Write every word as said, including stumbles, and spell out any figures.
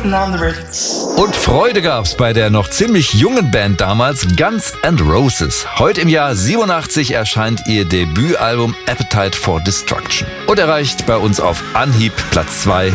Und Freude gab's bei der noch ziemlich jungen Band damals, Guns N' Roses. Heute im Jahr siebenundachtzig erscheint ihr Debütalbum Appetite for Destruction und erreicht bei uns auf Anhieb Platz zwei